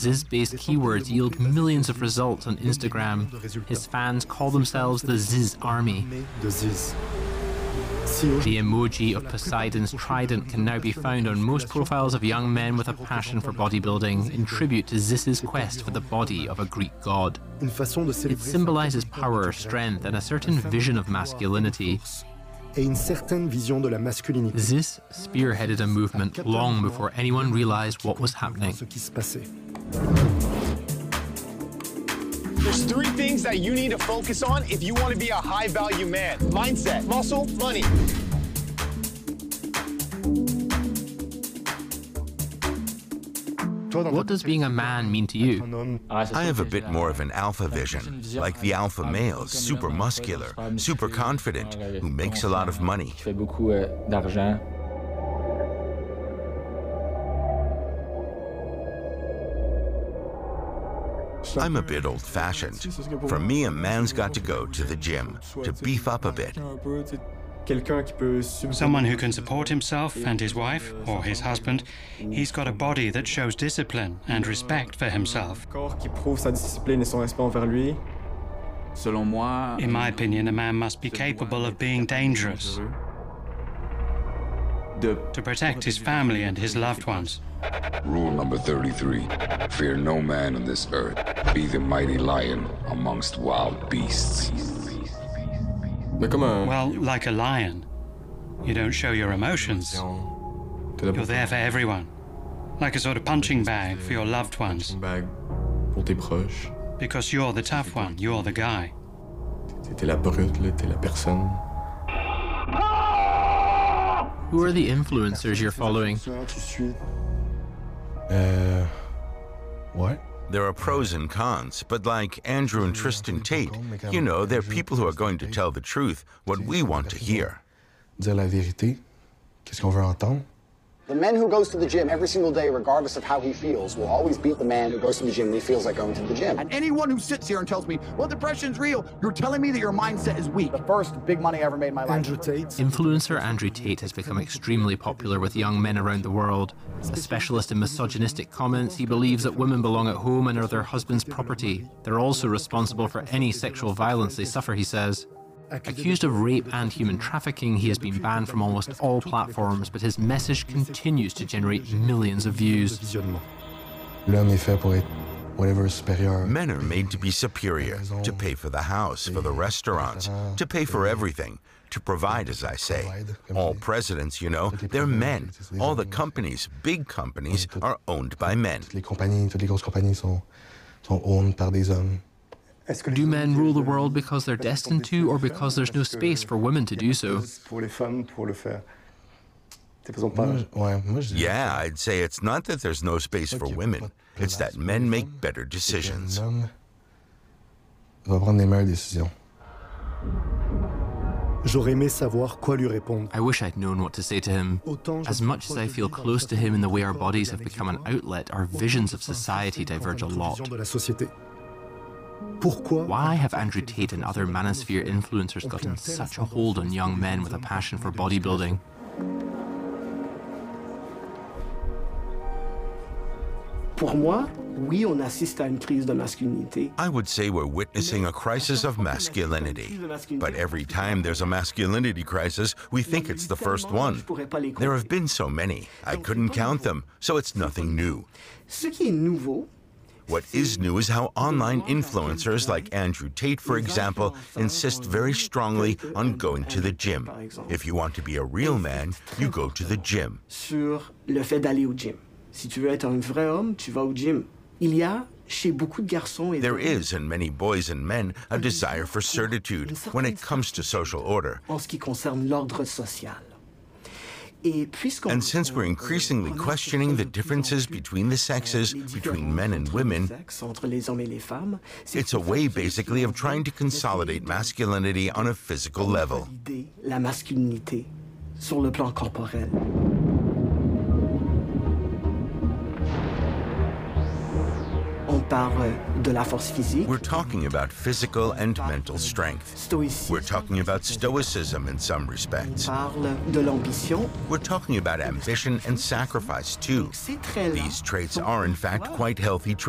Ziz-based keywords yield millions of results on Instagram. His fans call themselves the Ziz Army. The emoji of Poseidon's trident can now be found on most profiles of young men with a passion for bodybuilding, in tribute to Ziz's quest for the body of a Greek god. It symbolizes power, strength, and a certain vision of masculinity. Ziz spearheaded a movement long before anyone realized what was happening. There's 3 things that you need to focus on if you want to be a high-value man. Mindset, muscle, money. What does being a man mean to you? I have a bit more of an alpha vision, like the alpha male, super muscular, super confident, who makes a lot of money. I'm a bit old-fashioned. For me, a man's got to go to the gym, to beef up a bit. Someone who can support himself and his wife, or his husband. He's got a body that shows discipline and respect for himself. In my opinion, a man must be capable of being dangerous, to protect his family and his loved ones. Rule number 33, fear no man on this earth. Be the mighty lion amongst wild beasts. Well, like a lion, you don't show your emotions. You're there for everyone, like a sort of punching bag for your loved ones. Because you're the tough one, you're the guy. Who are the influencers you're following? What? There are pros and cons, but like Andrew and Tristan Tate, you know, they're people who are going to tell the truth, what we want to hear. Dire la vérité. Qu'est-ce qu'on veut entendre? The man who goes to the gym every single day, regardless of how he feels, will always beat the man who goes to the gym when he feels like going to the gym. And anyone who sits here and tells me, well, depression's real, you're telling me that your mindset is weak. The first big money I ever made in my life. Influencer Andrew Tate has become extremely popular with young men around the world. A specialist in misogynistic comments, he believes that women belong at home and are their husband's property. They're also responsible for any sexual violence they suffer, he says. Accused of rape and human trafficking, he has been banned from almost all platforms, but his message continues to generate millions of views. L'homme est fait pour être whatever supérieur. Men are made to be superior, to pay for the house, for the restaurants, to pay for everything, to provide, as I say. All presidents, you know, they're men. All the companies, big companies, are owned by men. Toutes les grosses compagnies sont owned par des hommes. Do men rule the world because they're destined to, or because there's no space for women to do so? Yeah, I'd say it's not that there's no space for women. It's that men make better decisions. Va prendre les meilleures décisions. I wish I'd known what to say to him. As much as I feel close to him in the way our bodies have become an outlet, our visions of society diverge a lot. Why have Andrew Tate and other manosphere influencers gotten such a hold on young men with a passion for bodybuilding? I would say we're witnessing a crisis of masculinity. But every time there's a masculinity crisis, we think it's the first one. There have been so many. I couldn't count them, so it's nothing new. What is new is how online influencers like Andrew Tate, for example, insist very strongly on going to the gym. If you want to be a real man, you go to the gym. Sur le fait d'aller au gym. Si tu veux être un vrai homme, tu vas au gym. Il y a chez beaucoup de garçons et There is in many boys and men a desire for certitude when it comes to social order. En ce qui concerne l'ordre social. And since we're increasingly questioning the differences between the sexes, between men and women, it's a way basically of trying to consolidate masculinity on a physical level. La masculinité sur le plan corporel. We're talking about physical and mental strength. We're talking about stoicism in some respects. We're talking about ambition and sacrifice too. These traits are in fact quite healthy traits.